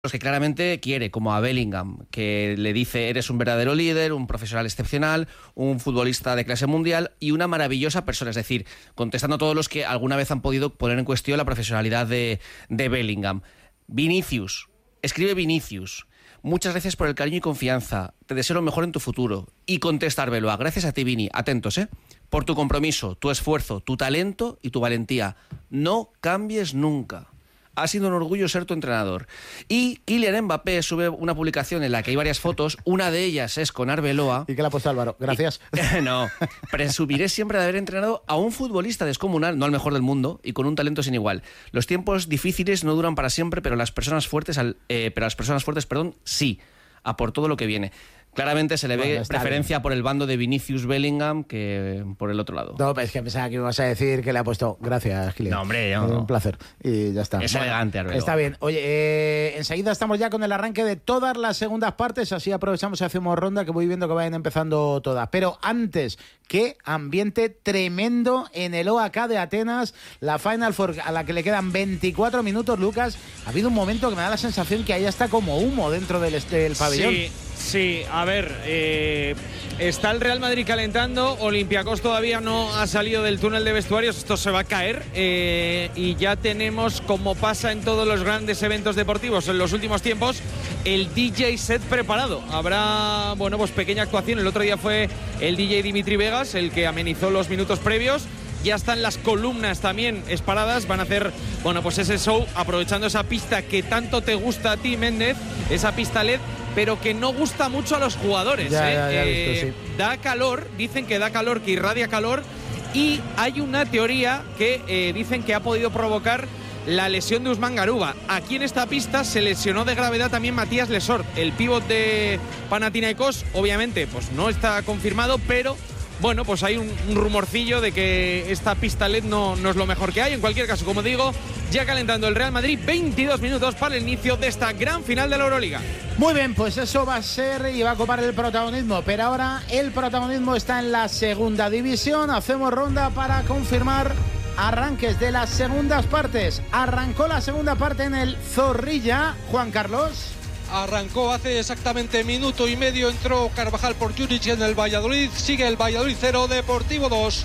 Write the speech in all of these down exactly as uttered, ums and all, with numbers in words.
Los que claramente quiere, como a Bellingham, que le dice eres un verdadero líder, un profesional excepcional, un futbolista de clase mundial y una maravillosa persona. Es decir, contestando a todos los que alguna vez han podido poner en cuestión la profesionalidad de, de Bellingham. Vinicius, escribe Vinicius. Muchas gracias por el cariño y confianza. Te deseo lo mejor en tu futuro. Y contesta Arbeloa. Gracias a ti, Vini. Atentos, ¿eh? Por tu compromiso, tu esfuerzo, tu talento y tu valentía. No cambies nunca. Ha sido un orgullo ser tu entrenador. Y Kylian Mbappé sube una publicación en la que hay varias fotos. Una de ellas es con Arbeloa. ¿Y qué le ha puesto Álvaro? Gracias. Y, no, presumiré siempre de haber entrenado a un futbolista descomunal, no al mejor del mundo, y con un talento sin igual. Los tiempos difíciles no duran para siempre, pero las personas fuertes, eh, pero las personas fuertes, perdón, sí, a por todo lo que viene. Claramente se le ve bueno, preferencia bien por el bando de Vinicius Bellingham que por el otro lado. No, pero es que pensaba que ibas a decir que le ha puesto gracias, Kylian. No, hombre, yo Un no. placer. Y ya está. Es bueno, elegante, Arbeloa. Está bien. Oye, eh, enseguida estamos ya con el arranque de todas las segundas partes, así aprovechamos y hacemos ronda, que voy viendo que vayan empezando todas. Pero antes, qué ambiente tremendo en el O A K de Atenas, la Final Four a la que le quedan veinticuatro minutos, Lucas. Ha habido un momento que me da la sensación que ahí está como humo dentro del, del pabellón. Sí. Sí, a ver, eh, está el Real Madrid calentando, Olympiacos todavía no ha salido del túnel de vestuarios, esto se va a caer eh, y ya tenemos, como pasa en todos los grandes eventos deportivos en los últimos tiempos, el D J set preparado. Habrá, bueno, pues pequeña actuación, el otro día fue el D J Dimitri Vegas el que amenizó los minutos previos. Ya están las columnas también esparadas, van a hacer, bueno, pues ese show aprovechando esa pista que tanto te gusta a ti, Méndez, esa pista L E D, pero que no gusta mucho a los jugadores. Ya, ¿eh? ya, ya eh, visto, sí. Da calor, dicen que da calor, que irradia calor, y hay una teoría que eh, dicen que ha podido provocar la lesión de Usman Garuba. Aquí en esta pista se lesionó de gravedad también Matías Lesort, el pívot de Panathinaikos. Obviamente, pues no está confirmado, pero bueno, pues hay un, un rumorcillo de que esta pista L E D no, no es lo mejor que hay. En cualquier caso, como digo, ya calentando el Real Madrid, veintidós minutos para el inicio de esta gran final de la Euroliga. Muy bien, pues eso va a ser y va a ocupar el protagonismo, pero ahora el protagonismo está en la segunda división. Hacemos ronda para confirmar arranques de las segundas partes. Arrancó la segunda parte en el Zorrilla, Juan Carlos. Arrancó hace exactamente minuto y medio, entró Carvajal por Juric en el Valladolid, sigue el Valladolid cero, Deportivo dos.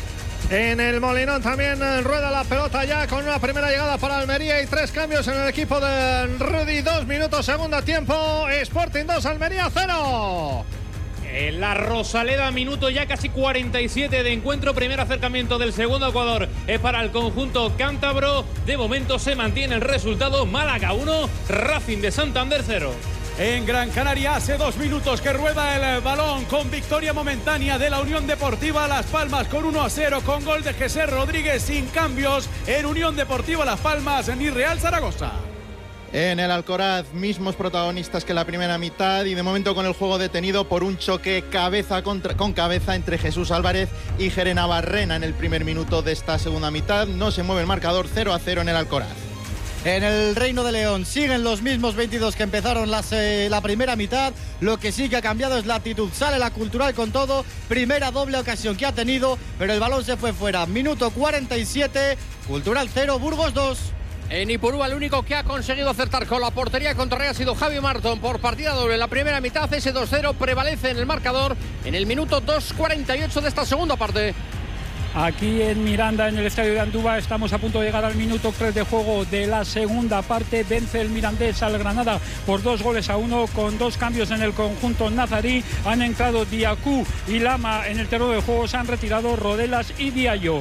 En el Molinón también rueda la pelota ya con una primera llegada para Almería y tres cambios en el equipo de Rudy. Dos minutos, segundo tiempo, Sporting dos, Almería cero. En la Rosaleda, minuto ya casi cuarenta y siete de encuentro. Primer acercamiento del segundo Ecuador es para el conjunto cántabro. De momento se mantiene el resultado. Málaga uno, Racing de Santander cero. En Gran Canaria hace dos minutos que rueda el balón con victoria momentánea de la Unión Deportiva Las Palmas con uno a cero con gol de José Rodríguez sin cambios en Unión Deportiva Las Palmas ni Real Zaragoza. En el Alcoraz, mismos protagonistas que la primera mitad y de momento con el juego detenido por un choque cabeza contra, con cabeza entre Jesús Álvarez y Jerena Barrena en el primer minuto de esta segunda mitad. No se mueve el marcador, cero a cero en el Alcoraz. En el Reino de León siguen los mismos veintidós que empezaron las, eh, la primera mitad. Lo que sí que ha cambiado es la actitud. Sale la Cultural con todo. Primera doble ocasión que ha tenido, pero el balón se fue fuera. Minuto cuarenta y siete. Cultural cero, Burgos dos. En Ipurúa el único que ha conseguido acertar con la portería contraria ha sido Javi Marton por partida doble. En la primera mitad ese dos cero prevalece en el marcador en el minuto dos cuarenta y ocho de esta segunda parte. Aquí en Miranda, en el estadio de Andúba, estamos a punto de llegar al minuto tres de juego de la segunda parte. Vence el Mirandés al Granada por dos goles a uno, con dos cambios en el conjunto nazarí. Han entrado Diacú y Lama en el terreno de juego, se han retirado Rodelas y Diallo.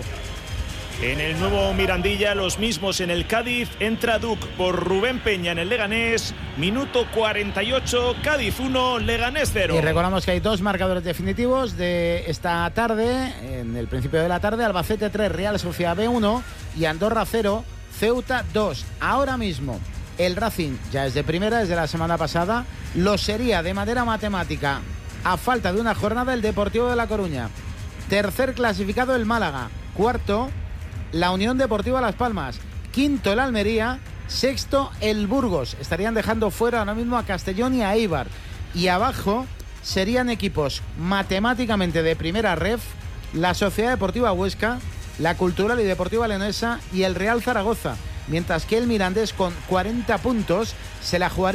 En el nuevo Mirandilla, los mismos en el Cádiz. Entra Duc por Rubén Peña en el Leganés. Minuto cuarenta y ocho, Cádiz uno, Leganés cero. Y recordamos que hay dos marcadores definitivos de esta tarde. En el principio de la tarde, Albacete tres, Real Sociedad B uno y Andorra cero, Ceuta dos. Ahora mismo, el Racing ya es de primera desde la semana pasada. Lo sería de manera matemática a falta de una jornada el Deportivo de La Coruña. Tercer clasificado el Málaga. Cuarto, la Unión Deportiva Las Palmas, quinto el Almería, sexto el Burgos. Estarían dejando fuera ahora mismo a Castellón y a Eibar. Y abajo serían equipos matemáticamente de primera ref, la Sociedad Deportiva Huesca, la Cultural y Deportiva Leonesa y el Real Zaragoza. mientras que el Mirandés con cuarenta puntos se la jugaría